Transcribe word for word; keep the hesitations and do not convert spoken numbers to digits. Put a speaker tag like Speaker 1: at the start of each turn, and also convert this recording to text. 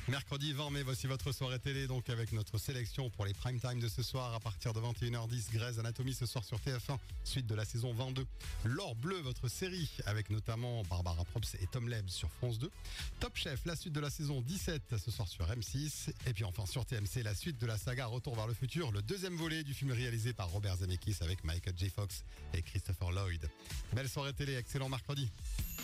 Speaker 1: Mercredi vingt mai, voici votre soirée télé, donc avec notre sélection pour les prime time de ce soir à partir de vingt et une heures dix. Grey's Anatomy ce soir sur T F un, suite de la saison vingt-deux. L'Or Bleu, votre série, avec notamment Barbara Probst et Tom Lebs sur France deux. Top Chef, la suite de la saison dix-sept ce soir sur M six. Et puis enfin sur T M C, la suite de la saga Retour vers le futur, le deuxième volet du film réalisé par Robert Zemeckis avec Michael J. Fox et Christopher Lloyd. Belle soirée télé, excellent mercredi.